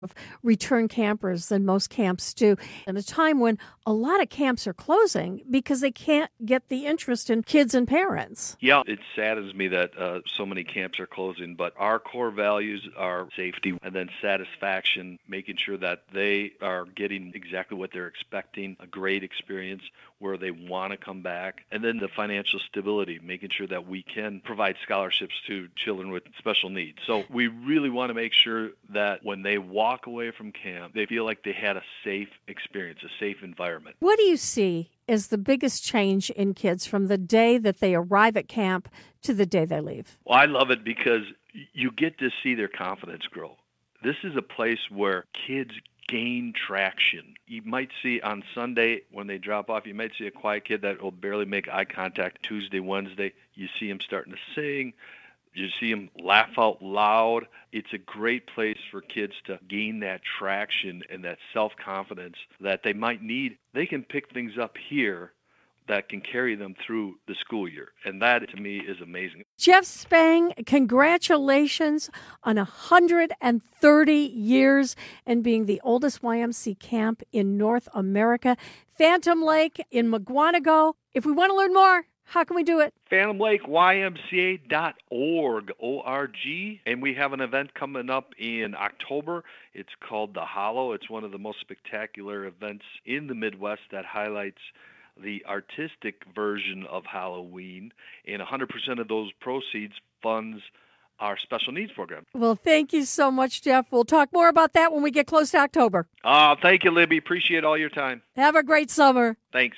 of return campers than most camps do, at a time when a lot of camps are closing because they can't get the interest in kids and parents. Yeah, it saddens me that so many camps are closing, but our core values are safety and then satisfaction, making sure that they are getting exactly what they're expecting, a great experience where they want to come back, and then the financial stability, making sure that we can provide scholarships to children with special needs. So we really want to make sure that when they walk away from camp, they feel like they had a safe experience, a safe environment. What do you see as the biggest change in kids from the day that they arrive at camp to the day they leave? Well, I love it because you get to see their confidence grow. This is a place where kids gain traction. You might see on Sunday when they drop off, you might see a quiet kid that will barely make eye contact. Tuesday, Wednesday, you see him starting to sing. You see them laugh out loud. It's a great place for kids to gain that traction and that self-confidence that they might need. They can pick things up here that can carry them through the school year. And that, to me, is amazing. Jeff Spang, congratulations on 130 years and being the oldest YMCA camp in North America. Phantom Lake in Mukwonago. If we want to learn more, how can we do it? PhantomLakeYMCA.org, O-R-G. And we have an event coming up in October. It's called The Hollow. It's one of the most spectacular events in the Midwest that highlights the artistic version of Halloween. And 100% of those proceeds funds our special needs program. Well, thank you so much, Jeff. We'll talk more about that when we get close to October. Thank you, Libby. Appreciate all your time. Have a great summer. Thanks.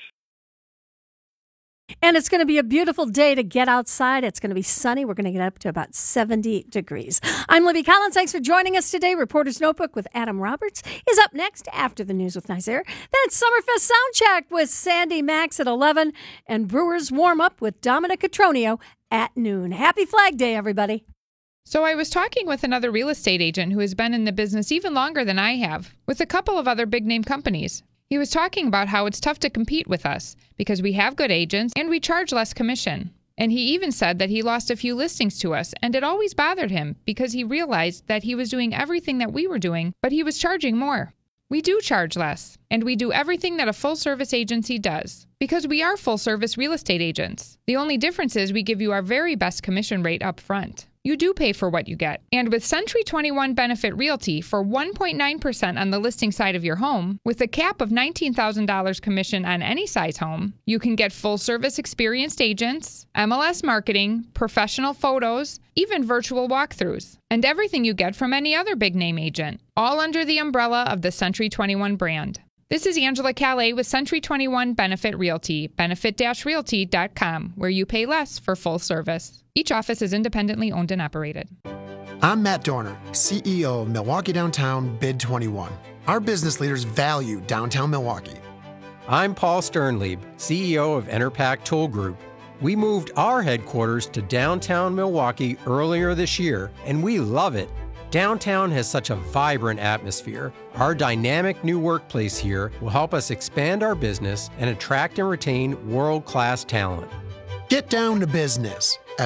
And it's going to be a beautiful day to get outside. It's going to be sunny. We're going to get up to about 70 degrees. I'm Libby Collins. Thanks for joining us today. Reporter's Notebook with Adam Roberts is up next after the news with Nizer. Then it's Summerfest Soundcheck with Sandy Max at 11 and Brewers Warm Up with Dominic Cotroneo at noon. Happy Flag Day, everybody. So I was talking with another real estate agent who has been in the business even longer than I have, with a couple of other big-name companies. He was talking about how it's tough to compete with us because we have good agents and we charge less commission. And he even said that he lost a few listings to us, and it always bothered him because he realized that he was doing everything that we were doing, but he was charging more. We do charge less, and we do everything that a full-service agency does because we are full-service real estate agents. The only difference is we give you our very best commission rate up front. You do pay for what you get. And with Century 21 Benefit Realty for 1.9% on the listing side of your home, with a cap of $19,000 commission on any size home, you can get full-service experienced agents, MLS marketing, professional photos, even virtual walkthroughs, and everything you get from any other big-name agent, all under the umbrella of the Century 21 brand. This is Angela Calais with Century 21 Benefit Realty, benefit-realty.com, where you pay less for full service. Each office is independently owned and operated. I'm Matt Dorner, CEO of Milwaukee Downtown Bid 21. Our business leaders value downtown Milwaukee. I'm Paul Sternlieb, CEO of Enerpac Toll Group. We moved our headquarters to downtown Milwaukee earlier this year, and we love it. Downtown has such a vibrant atmosphere. Our dynamic new workplace here will help us expand our business and attract and retain world-class talent. Get down to business at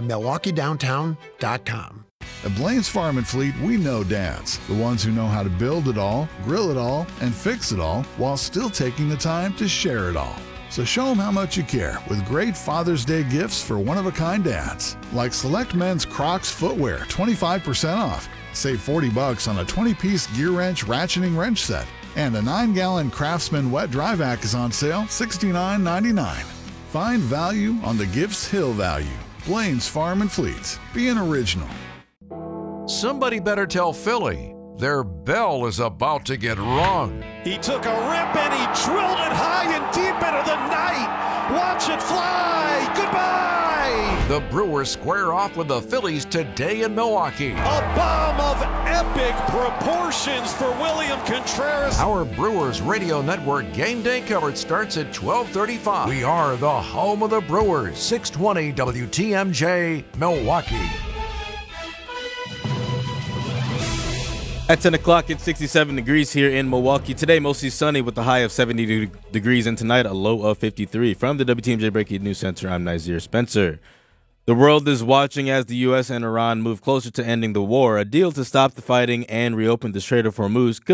MilwaukeeDowntown.com. At Blaine's Farm and Fleet, we know dads, the ones who know how to build it all, grill it all, and fix it all while still taking the time to share it all. So show them how much you care with great Father's Day gifts for one-of-a-kind dads, like select men's Crocs footwear, 25% off. Save $40 on a 20-piece gear wrench ratcheting wrench set. And a 9-gallon Craftsman wet dry vac is on sale, $69.99. Find value on the Gifts Hill value. Blaine's Farm and Fleet. Be an original. Somebody better tell Philly their bell is about to get rung. He took a rip and he drilled it high and deep into the night. Watch it fly. Goodbye. The Brewers square off with the Phillies today in Milwaukee. A bomb of epic proportions for William Contreras. Our Brewers Radio Network game day coverage starts at 12:35. We are the home of the Brewers, 620 WTMJ, Milwaukee. At 10 o'clock, it's 67 degrees here in Milwaukee. Today, mostly sunny with a high of 70 degrees, and tonight, a low of 53. From the WTMJ Breaking News Center, I'm Nazir Spencer. The world is watching as the U.S. and Iran move closer to ending the war. A deal to stop the fighting and reopen the Strait of Hormuz could